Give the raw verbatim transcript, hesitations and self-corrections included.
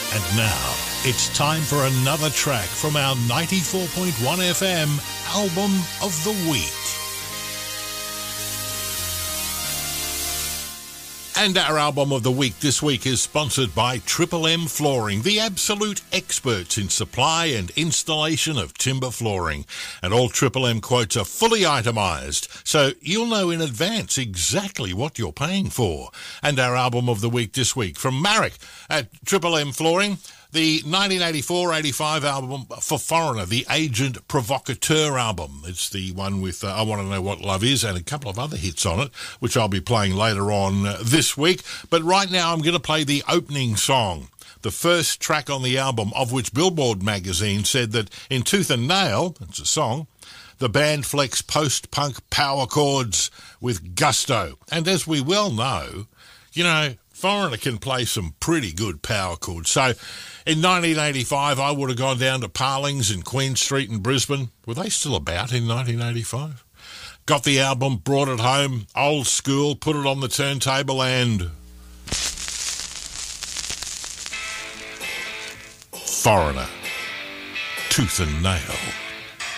And now, it's time for another track from our ninety-four point one F M Album of the Week. And our Album of the Week this week is sponsored by Triple M Flooring, the absolute experts in supply and installation of timber flooring. And all Triple M quotes are fully itemised, so you'll know in advance exactly what you're paying for. And our Album of the Week this week from Marek at Triple M Flooring, the nineteen eighty-four eighty-five album for Foreigner, the Agent Provocateur album. It's the one with uh, I Want to Know What Love Is and a couple of other hits on it, which I'll be playing later on uh, this week. But right now I'm going to play the opening song, the first track on the album, of which Billboard magazine said that in Tooth and Nail, it's a song, the band flex post-punk power chords with gusto. And as we well know, you know, Foreigner can play some pretty good power chords. So in nineteen eighty-five, I would have gone down to Parlings in Queen Street in Brisbane. Were they still about in nineteen eighty-five? Got the album, brought it home, old school, put it on the turntable, and Foreigner, Tooth and Nail.